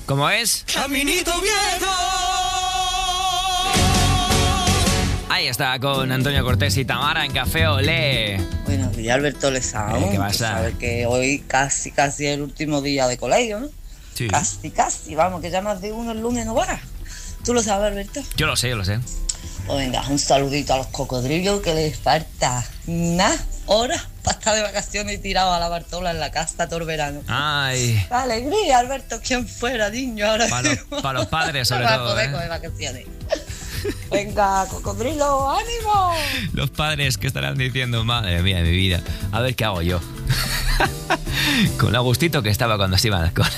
¿Cómo es? Caminito viejo. Ahí está, con Antonio Cortés y Tamara en Café Olé. Buenos días, Alberto Lezao. ¿Qué pasa? Sabes que hoy casi es el último día de colegio, ¿no? Sí. Casi, vamos, que ya más de uno el lunes no va. ¿Tú lo sabes, Alberto? Yo lo sé. Pues venga, un saludito a los cocodrilos que les falta nada horas para estar de vacaciones y tirados a la Bartola en la casa todo el verano. Ay. ¡Qué alegría, Alberto! ¿Quién fuera, niño? Ahora Para los padres, sobre para todo. poder coger vacaciones. Venga, cocodrilo, ánimo. Los padres que estarán diciendo, madre mía de mi vida, a ver qué hago yo. Con lo gustito que estaba cuando se iban al cole.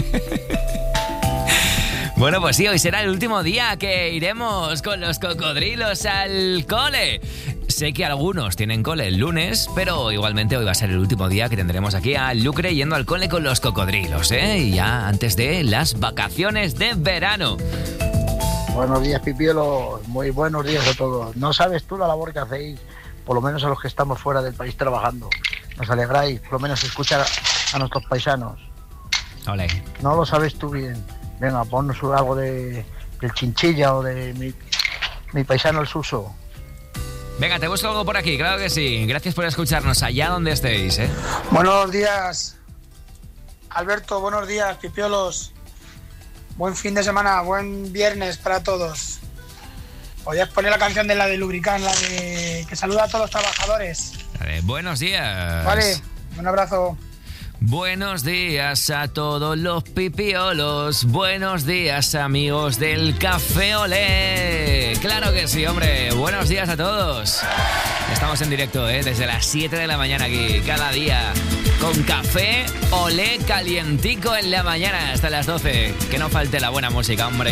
Bueno, pues sí, hoy será el último día que iremos con los cocodrilos al cole. Sé que algunos tienen cole el lunes, pero igualmente hoy va a ser el último día que tendremos aquí a Lucre yendo al cole con los cocodrilos, ¿eh? Ya antes de las vacaciones de verano. Buenos días, pipiolos. Muy buenos días a todos. No sabes tú la labor que hacéis, por lo menos a los que estamos fuera del país trabajando. Nos alegráis, por lo menos, escuchar a nuestros paisanos. Ole. No lo sabes tú bien. Venga, ponnos algo del Chinchilla o de mi paisano el Suso. Venga, te busco algo por aquí, claro que sí. Gracias por escucharnos allá donde estéis, ¿eh? Buenos días, Alberto. Buenos días, pipiolos. Buen fin de semana, buen viernes para todos. Podías poner la canción de la de Lubricant, la de que saluda a todos los trabajadores. Vale, buenos días. Vale, un abrazo. Buenos días a todos los pipiolos. Buenos días, amigos del Café Olé. Claro que sí, hombre. Buenos días a todos. Estamos en directo, desde las 7 de la mañana aquí, cada día, con Café Olé calientico en la mañana hasta las 12. Que no falte la buena música, hombre.